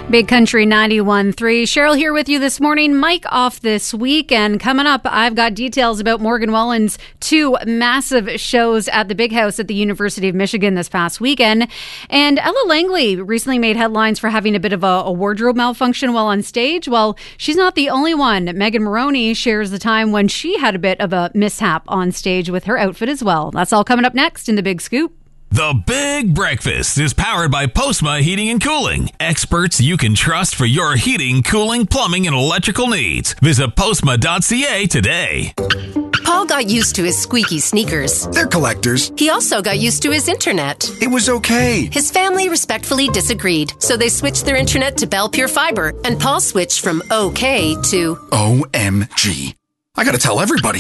Big Country 91.3. Cheryl here with you this morning. Mike off this week. And coming up, I've got details about Morgan Wallen's two massive shows at the Big House at the University of Michigan this past weekend. And Ella Langley recently made headlines for having a bit of a wardrobe malfunction while on stage. Well, she's not the only one. Megan Moroney shares the time when she had a bit of a mishap on stage with her outfit as well. That's all coming up next in The Big Scoop. The Big Breakfast is powered by Postma Heating and Cooling. Experts you can trust for your heating, cooling, plumbing, and electrical needs. Visit postma.ca today. Paul got used to his squeaky sneakers. They're collectors. He also got used to his internet. It was okay. His family respectfully disagreed, so they switched their internet to Bell Pure Fiber, and Paul switched from okay to OMG. I gotta tell everybody.